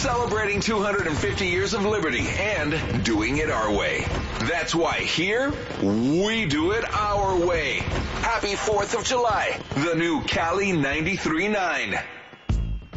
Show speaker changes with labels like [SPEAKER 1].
[SPEAKER 1] celebrating 250 years of liberty and doing it our way. That's why here, we do it our way. Happy 4th of July, the new Cali 93.9.